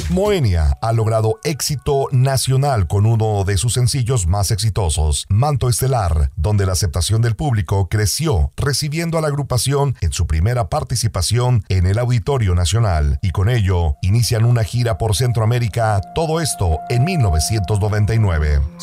Moenia ha logrado éxito nacional con uno de sus sencillos más exitosos, Manto Estelar, donde la aceptación del público creció, recibiendo a la agrupación en su primera participación en el Auditorio Nacional, y con ello inician una gira por Centroamérica, todo esto en 1999.